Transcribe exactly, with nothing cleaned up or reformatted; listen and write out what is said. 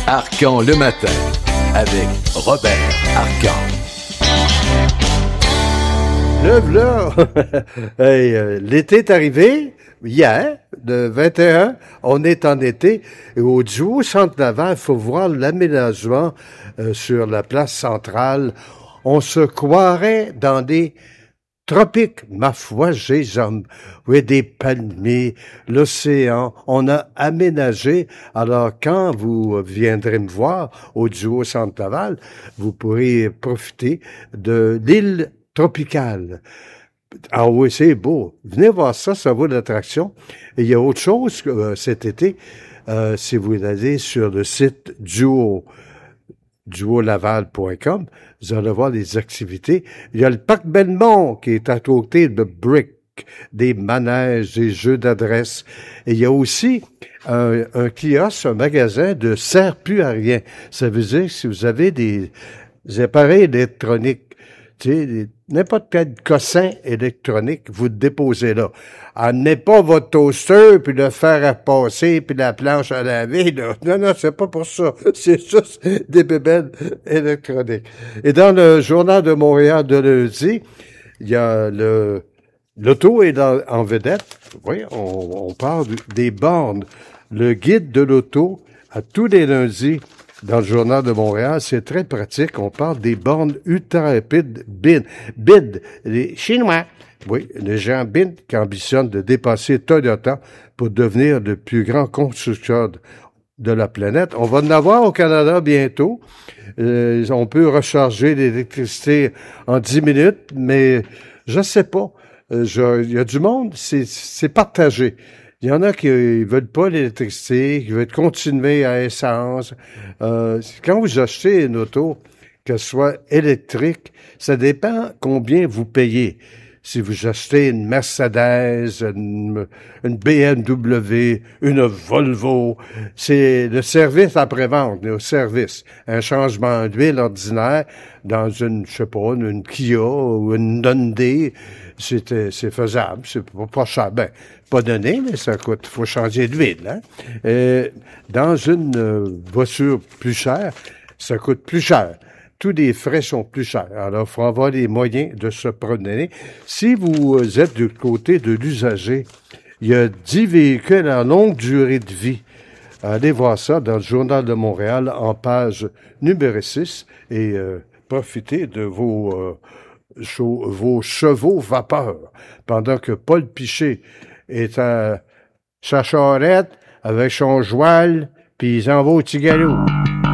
Arcan le matin, avec Robert Arcan. Là, là, hey, euh, l'été est arrivé, hier, le vingt et un, on est en été, et au Duo Centre Laval, il faut voir l'aménagement euh, sur la place centrale. On se croirait dans des tropiques, ma foi, j'ai jambes. Oui, des palmiers, l'océan, on a aménagé. Alors, quand vous viendrez me voir au Duo Centre Laval, vous pourrez profiter de l'île tropicale. Ah oui, c'est beau. Venez voir ça, ça vaut l'attraction. Et il y a autre chose euh, cet été, euh, si vous allez sur le site duo, duo laval point com, vous allez voir les activités. Il y a le parc Belmont qui est à côté de Brick, des manèges, des jeux d'adresse. Et il y a aussi un, un kiosque, un magasin de sert plus à rien. Ça veut dire que si vous avez des, des appareils électroniques, tu sais, n'importe quel cossin électronique, vous le déposez là. Amenez pas votre toaster, puis le fer à passer, puis la planche à laver, là. Non, non, c'est pas pour ça. C'est juste des bébelles électroniques. Et dans le Journal de Montréal de lundi, il y a le, l'auto est dans, en vedette. Oui, on, on parle des bornes. Le guide de l'auto, à tous les lundis, dans le Journal de Montréal, c'est très pratique. On parle des bornes ultra rapides B I D. B I D, les Chinois. Oui, les gens B I D qui ambitionnent de dépasser Toyota pour devenir le plus grand constructeur de la planète. On va en avoir au Canada bientôt. Euh, on peut recharger l'électricité en dix minutes, mais je sais pas. Euh, je, il y a du monde, c'est, c'est partagé. Il y en a qui ne veulent pas l'électricité, qui veulent continuer à essence. Euh, quand vous achetez une auto, qu'elle soit électrique, ça dépend combien vous payez. Si vous achetez une Mercedes, une, une B M W, une Volvo, c'est le service après-vente, le service. Un changement d'huile ordinaire dans une, je sais pas, une Kia ou une Hyundai, c'est, c'est faisable, c'est pas, pas cher. Ben, pas donné, mais ça coûte, il faut changer d'huile, hein. Et dans une euh, voiture plus chère, ça coûte plus cher. Tous les frais sont plus chers. Alors, il faut avoir les moyens de se promener. Si vous êtes du côté de l'usager, il y a dix véhicules à longue durée de vie. Allez voir ça dans le Journal de Montréal en page numéro six et euh, profitez de vos, euh, cho- vos chevaux vapeur pendant que Paul Piché est à sa charrette avec son joual puis il s'en va au petit galop.